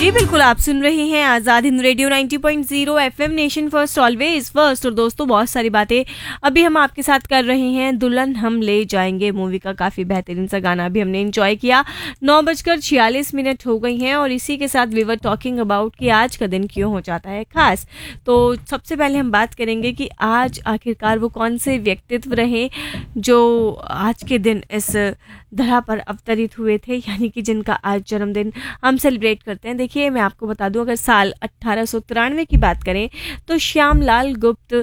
जी बिल्कुल, आप सुन रहे हैं Azad Hind radio 90.0 FM, nation first always first. और दोस्तों, बहुत सारी बातें अभी हम आपके साथ कर रहे हैं। दुल्हन हम ले जाएंगे मूवी का काफ़ी बेहतरीन सा गाना अभी हमने एंजॉय किया। 9:46 हो गई हैं और इसी के साथ वी वर टॉकिंग अबाउट कि आज का दिन क्यों हो जाता है खास। तो सबसे पहले हम बात करेंगे कि आज आखिरकार वो कौन से व्यक्तित्व रहे जो आज के दिन इस धरा पर अवतरित हुए थे, यानी कि जिनका आज जन्मदिन हम सेलिब्रेट करते हैं। देखिए, मैं आपको बता दूं, अगर साल 1893 की बात करें तो श्यामलाल गुप्त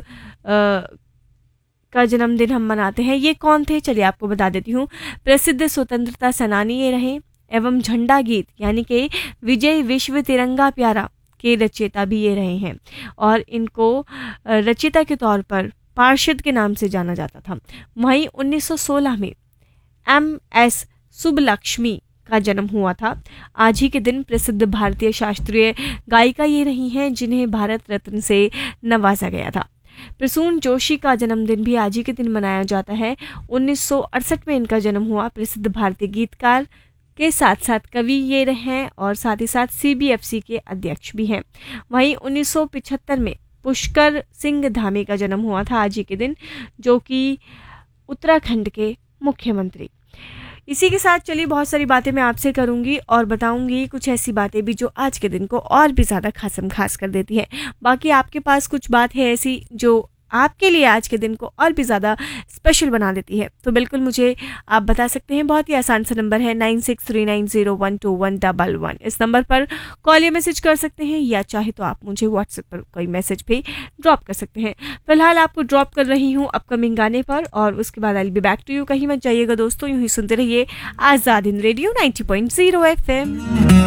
का जन्मदिन हम मनाते हैं। ये कौन थे, चलिए आपको बता देती हूँ। प्रसिद्ध स्वतंत्रता सेनानी ये रहे एवं झंडा गीत यानी कि विजय विश्व तिरंगा प्यारा के रचयिता भी ये रहे हैं और इनको रचयिता के तौर पर पार्षद के नाम से जाना जाता था। वहीं 1916 में MS सुब्बलक्ष्मी का जन्म हुआ था। आज ही के दिन प्रसिद्ध भारतीय शास्त्रीय गायिका ये रही हैं जिन्हें भारत रत्न से नवाजा गया था। प्रसून जोशी का जन्मदिन भी आज ही के दिन मनाया जाता है। 1968 में इनका जन्म हुआ। प्रसिद्ध भारतीय गीतकार के साथ साथ कवि ये रहे हैं और साथ ही साथ CBFC के अध्यक्ष भी हैं। वहीं 1975 में पुष्कर सिंह धामी का जन्म हुआ था आज ही के दिन, जो कि उत्तराखंड के मुख्यमंत्री। इसी के साथ चलिए, बहुत सारी बातें मैं आपसे करूंगी और बताऊंगी कुछ ऐसी बातें भी जो आज के दिन को और भी ज़्यादा खासम खास कर देती है। बाकी आपके पास कुछ बात है ऐसी जो आपके लिए आज के दिन को और भी ज़्यादा स्पेशल बना देती है, तो बिल्कुल मुझे आप बता सकते हैं। बहुत ही आसान सा नंबर है 9639012111। इस नंबर पर कॉल या मैसेज कर सकते हैं या चाहे तो आप मुझे व्हाट्सएप पर कोई मैसेज भी ड्रॉप कर सकते हैं। फिलहाल आपको ड्रॉप कर रही हूँ अपकमिंग गाने पर और उसके बाद I will be back to you. कहीं मत जाइएगा दोस्तों, यूं ही सुनते रहिए आज़ाद हिंद रेडियो 90.0 FM।